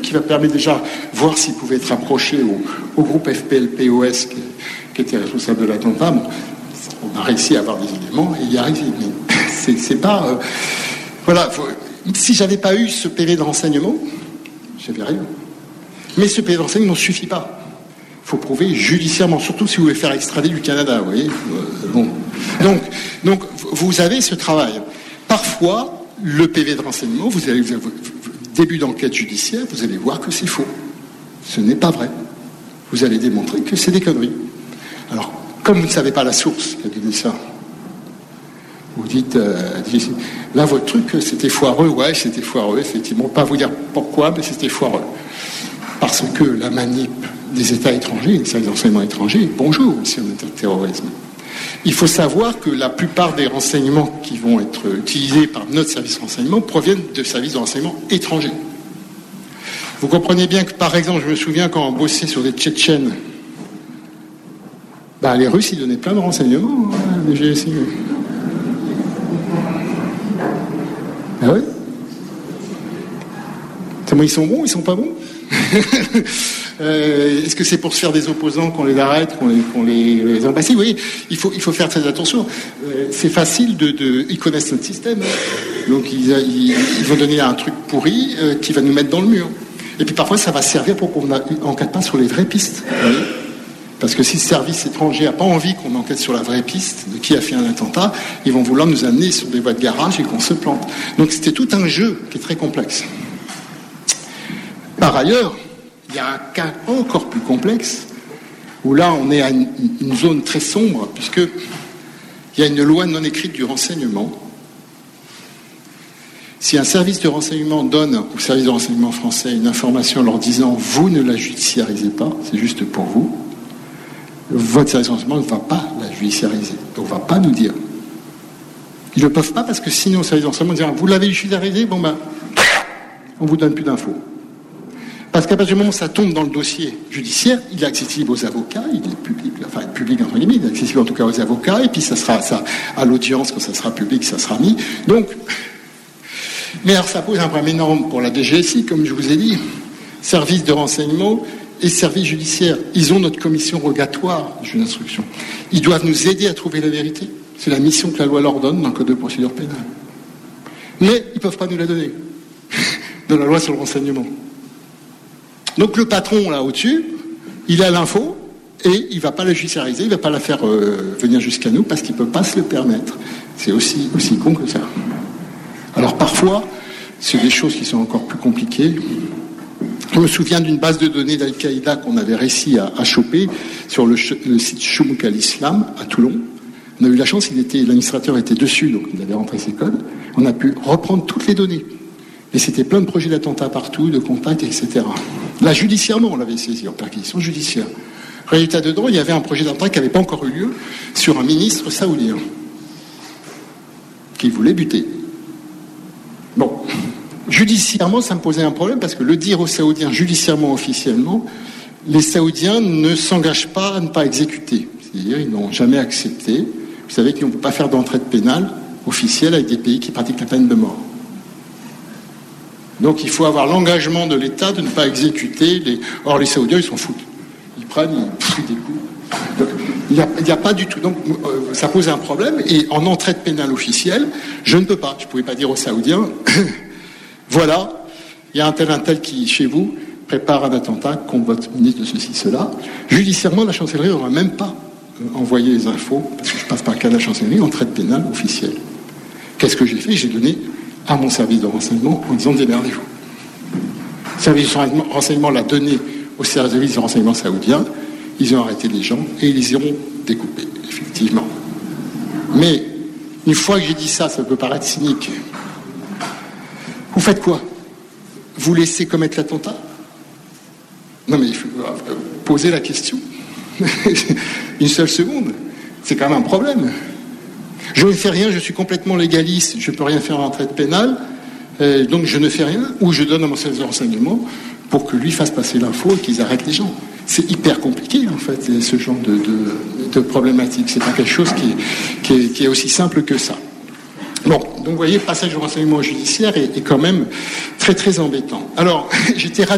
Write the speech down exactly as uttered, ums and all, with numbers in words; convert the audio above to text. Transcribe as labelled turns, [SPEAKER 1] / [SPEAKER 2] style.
[SPEAKER 1] qui va permettre déjà voir s'il pouvait être approché au, au groupe F P L P O S qui, qui était responsable de l'attentat. Bon, on a réussi à avoir des éléments et y arriver. Mais c'est, c'est pas... Euh, voilà, faut, si j'avais pas eu ce P V de renseignement, j'avais rien. Mais ce P V de renseignement ne suffit pas. Il faut prouver judiciairement, surtout si vous voulez faire extrader du Canada, vous voyez. Euh, bon. Donc, donc, vous avez ce travail. Parfois, le P V de renseignement, vous allez, vous avez, début d'enquête judiciaire, vous allez voir que c'est faux. Ce n'est pas vrai. Vous allez démontrer que c'est des conneries. Alors, comme vous ne savez pas la source qui a donné ça, vous dites, euh, là, votre truc, c'était foireux. Ouais, c'était foireux, effectivement. Pas vous dire pourquoi, mais c'était foireux. Parce que la manip des États étrangers, des services de renseignement étrangers, bonjour, monsieur le terrorisme. Il faut savoir que la plupart des renseignements qui vont être utilisés par notre service de renseignement proviennent de services de renseignement étrangers. Vous comprenez bien que, par exemple, je me souviens quand on bossait sur des Tchétchènes, bah, les Russes, ils donnaient plein de renseignements, hein, les G S I. Ah oui? Ils sont bons, ils sont pas bons? euh, Est-ce que c'est pour se faire des opposants qu'on les arrête, qu'on les, qu'on les, les embassy? Oui, il faut, il faut faire très attention. Euh, c'est facile de, de... Ils connaissent notre système. Donc, ils, ils, ils vont donner un truc pourri euh, qui va nous mettre dans le mur. Et puis, parfois, ça va servir pour qu'on n'enquête pas sur les vraies pistes. Vous voyez? Parce que si le service étranger n'a pas envie qu'on enquête sur la vraie piste de qui a fait un attentat, ils vont vouloir nous amener sur des voies de garage et qu'on se plante. Donc, c'était tout un jeu qui est très complexe. Par ailleurs, il y a un cas encore plus complexe, où là, on est à une, une zone très sombre, puisqu'il y a une loi non écrite du renseignement. Si un service de renseignement donne au service de renseignement français une information en leur disant « vous ne la judiciarisez pas, c'est juste pour vous », votre service de renseignement ne va pas la judiciariser. Donc, on ne va pas nous dire. Ils ne le peuvent pas parce que sinon, le service de renseignement dira « vous l'avez judiciarisé, bon ben, on ne vous donne plus d'infos ». Parce qu'à partir du moment où ça tombe dans le dossier judiciaire, il est accessible aux avocats, il est public, enfin public entre guillemets, il est accessible en tout cas aux avocats, et puis ça sera ça, à l'audience, quand ça sera public, ça sera mis. Donc, mais alors ça pose un problème énorme pour la D G S I, comme je vous ai dit, service de renseignement et service judiciaire. Ils ont notre commission rogatoire, juge d'instruction. Ils doivent nous aider à trouver la vérité. C'est la mission que la loi leur donne dans le code de procédure pénale. Mais ils ne peuvent pas nous la donner dans la loi sur le renseignement. Donc le patron, là, au-dessus, il a l'info et il ne va pas la judiciariser, il ne va pas la faire euh, venir jusqu'à nous parce qu'il ne peut pas se le permettre. C'est aussi, aussi con que ça. Alors parfois, c'est des choses qui sont encore plus compliquées. Je me souviens d'une base de données d'Al-Qaïda qu'on avait réussi à, à choper sur le, le site Chouk al-Islam à Toulon. On a eu la chance, il était, l'administrateur était dessus, donc il avait rentré ses codes. On a pu reprendre toutes les données. Et c'était plein de projets d'attentats partout, de contacts, et cetera. Là, judiciairement, on l'avait saisi en perquisition judiciaire. Résultat dedans, il y avait un projet d'attentat qui n'avait pas encore eu lieu sur un ministre saoudien qui voulait buter. Bon, judiciairement, ça me posait un problème parce que le dire aux Saoudiens judiciairement, officiellement, les Saoudiens ne s'engagent pas à ne pas exécuter. C'est-à-dire, ils n'ont jamais accepté. Vous savez qu'on ne peut pas faire d'entraide pénale officielle avec des pays qui pratiquent la peine de mort. Donc il faut avoir l'engagement de l'État de ne pas exécuter les... Or les Saoudiens, ils s'en foutent. Ils prennent, ils foutent des coups. Donc, il n'y a, il y a pas du tout... Donc euh, ça pose un problème. Et en entraide pénale officielle, je ne peux pas. Je ne pouvais pas dire aux Saoudiens, voilà, il y a un tel, un tel qui, chez vous, prépare un attentat contre votre ministre de ceci, cela. Judiciairement, la chancellerie n'aura même pas euh, envoyé les infos, parce que je passe par le cas de la chancellerie, entraide pénale officielle. Qu'est-ce que j'ai fait? J'ai donné à mon service de renseignement en disant démerdez-vous. Le service de renseignement l'a donné au service de renseignement saoudien, ils ont arrêté les gens et ils les ont découpés, effectivement. Mais une fois que j'ai dit ça, ça peut paraître cynique. Vous faites quoi? Vous laissez commettre l'attentat? Non mais il faut poser la question. Une seule seconde. C'est quand même un problème. Je ne fais rien, je suis complètement légaliste, je ne peux rien faire en entraide pénale, euh, donc je ne fais rien, ou je donne à mon service de renseignement pour que lui fasse passer l'info et qu'ils arrêtent les gens. C'est hyper compliqué, en fait, ce genre de, de, de problématique. C'est pas quelque chose qui est, qui, est, qui est aussi simple que ça. Bon, donc vous voyez, le passage du renseignement judiciaire est, est quand même très très embêtant. Alors, j'étais